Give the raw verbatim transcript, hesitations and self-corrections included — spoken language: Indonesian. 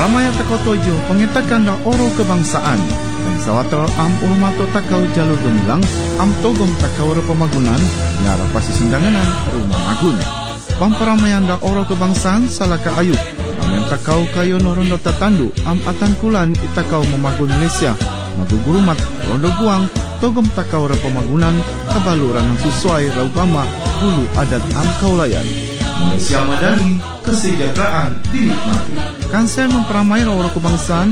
Pamparamaya takau tojo pengetakan da oro kebangsaan. Dan sawatro am urmato takau jalur gemilang am togom takau oro pemagunan nyara pasi sindanganan rumah magun. Pamparamaya da oro kebangsaan salaka ayub. Amen takau kayo norondo tatandu am atan kulan itakau memagun Malaysia. Magugurumat rondo guang togom takau oro pemagunan kabaluran yang sesuai raugama bulu adat am kaulayan. Malaysia Madani, kesejahteraan dinikmati. Kansel memperamai oro kebangsaan